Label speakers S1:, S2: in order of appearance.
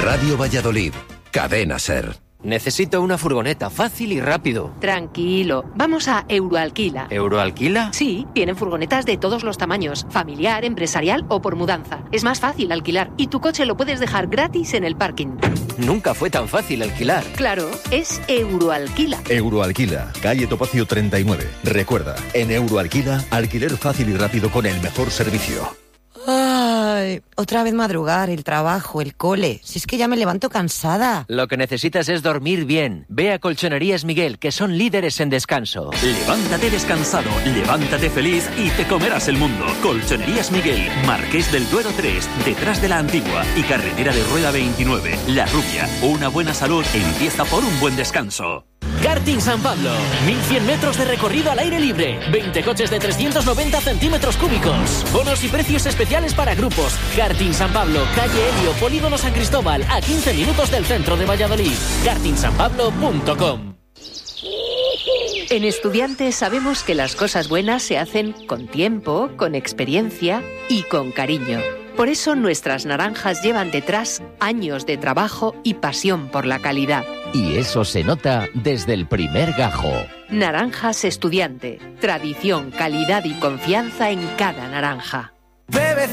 S1: Radio Valladolid, Cadena SER.
S2: Necesito una furgoneta fácil y rápido.
S3: Tranquilo, vamos a Euroalquila.
S2: ¿Euroalquila?
S3: Sí, tienen furgonetas de todos los tamaños, familiar, empresarial o por mudanza. Es más fácil alquilar y tu coche lo puedes dejar gratis en el parking.
S2: Nunca fue tan fácil alquilar.
S3: Claro, es Euroalquila.
S4: Euroalquila, calle Topacio 39. Recuerda, en Euroalquila, alquiler fácil y rápido con el mejor servicio.
S5: Ay, otra vez madrugar, el trabajo, el cole. Si es que ya me levanto cansada.
S2: Lo que necesitas es dormir bien. Ve a Colchonerías Miguel, que son líderes en descanso.
S6: Levántate descansado, levántate feliz y te comerás el mundo. Colchonerías Miguel, Marqués del Duero 3, detrás de la Antigua y carretera de Rueda 29. La Rubia, una buena salud empieza por un buen descanso.
S7: Karting San Pablo, 1100 metros de recorrido al aire libre, 20 coches de 390 centímetros cúbicos, bonos y precios especiales para grupos. Karting San Pablo, calle Helio, Polígono San Cristóbal, a 15 minutos del centro de Valladolid. kartingsanpablo.com.
S3: En Estudiantes sabemos que las cosas buenas se hacen con tiempo, con experiencia y con cariño. Por eso nuestras naranjas llevan detrás años de trabajo y pasión por la calidad.
S8: Y eso se nota desde el primer gajo.
S3: Naranjas Estudiante. Tradición, calidad y confianza en cada naranja.